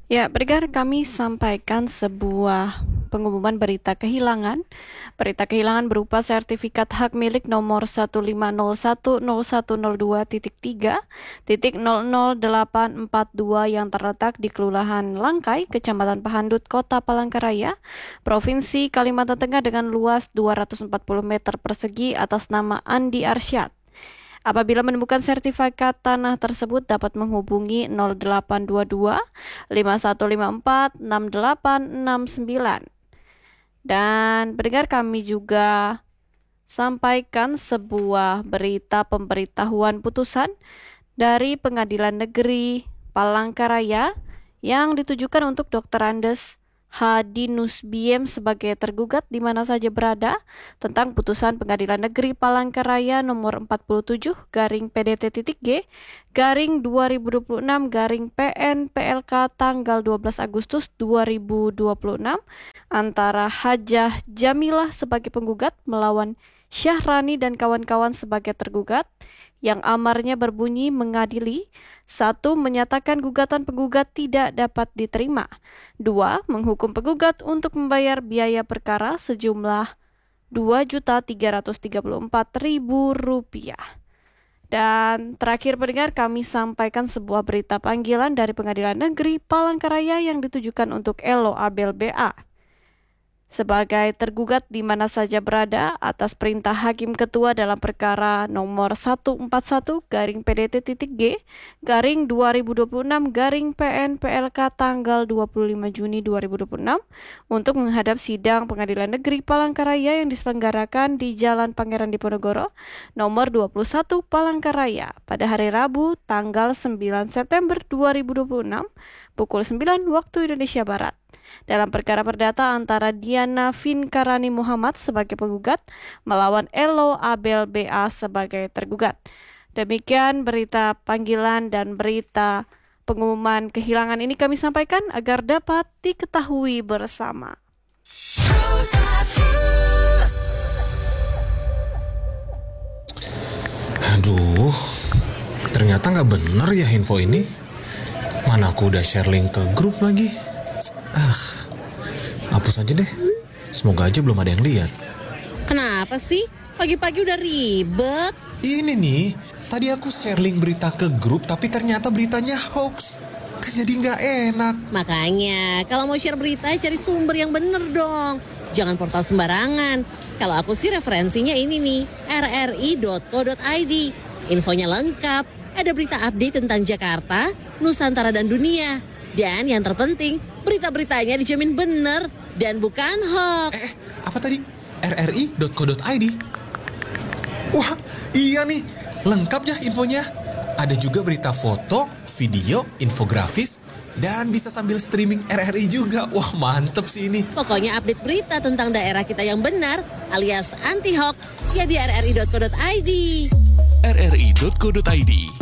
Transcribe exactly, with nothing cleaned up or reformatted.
Ya, pendengar, kami sampaikan sebuah pengumuman berita kehilangan. Berita kehilangan berupa sertifikat hak milik nomor satu lima nol satu nol satu nol dua titik tiga titik nol nol delapan empat dua yang terletak di Kelurahan Langkai, Kecamatan Pahandut, Kota Palangkaraya, Provinsi Kalimantan Tengah dengan luas dua ratus empat puluh meter persegi atas nama Andi Arsyad. Apabila menemukan sertifikat tanah tersebut dapat menghubungi nol delapan dua dua lima satu lima empat enam delapan enam sembilan. Dan pendengar, kami juga sampaikan sebuah berita pemberitahuan putusan dari Pengadilan Negeri Palangkaraya yang ditujukan untuk Dokter Andes Hadinus Biem sebagai tergugat di mana saja berada tentang putusan Pengadilan Negeri Palangkaraya nomor empat puluh tujuh garing P D T.G garing dua ribu dua puluh enam garing P N P L K tanggal dua belas Agustus dua ribu dua puluh enam antara Hajah Jamilah sebagai penggugat melawan Syahrani dan kawan-kawan sebagai tergugat, yang amarnya berbunyi mengadili: satu. Menyatakan gugatan penggugat tidak dapat diterima. Dua. Menghukum penggugat untuk membayar biaya perkara sejumlah dua juta tiga ratus tiga puluh empat ribu rupiah. Dan terakhir pendengar, kami sampaikan sebuah berita panggilan dari Pengadilan Negeri Palangkaraya yang ditujukan untuk Elo Abel B A sebagai tergugat di mana saja berada atas perintah Hakim Ketua dalam perkara nomor seratus empat puluh satu garing P D T.G garing dua ribu dua puluh enam garing P N P L K tanggal dua puluh lima Juni dua ribu dua puluh enam untuk menghadap sidang Pengadilan Negeri Palangkaraya yang diselenggarakan di Jalan Pangeran Diponegoro nomor dua puluh satu Palangkaraya pada hari Rabu tanggal sembilan September dua ribu dua puluh enam pukul sembilan waktu Indonesia Barat. Dalam perkara perdata antara Diana Finkarani Muhammad sebagai penggugat melawan Elo Abel B A sebagai tergugat. Demikian berita panggilan dan berita pengumuman kehilangan ini kami sampaikan agar dapat diketahui bersama. Aduh, ternyata nggak bener ya info ini. Mana aku udah share link ke grup lagi. Ah, hapus aja deh. Semoga aja belum ada yang lihat. Kenapa sih? Pagi-pagi udah ribet. Ini nih, tadi aku share link berita ke grup tapi ternyata beritanya hoax. Kan jadi nggak enak. Makanya, kalau mau share berita cari sumber yang bener dong. Jangan portal sembarangan. Kalau aku sih referensinya ini nih, r r i dot co dot i d. Infonya lengkap. Ada berita update tentang Jakarta, Nusantara dan dunia. Dan yang terpenting, berita-beritanya dijamin bener dan bukan hoax. Eh, eh apa tadi? r r i dot co dot i d. Wah, iya nih. Lengkap ya infonya. Ada juga berita foto, video, infografis, dan bisa sambil streaming R R I juga. Wah, mantep sih ini. Pokoknya update berita tentang daerah kita yang benar alias anti-hoax ya di r r i dot co dot i d. r r i dot co dot i d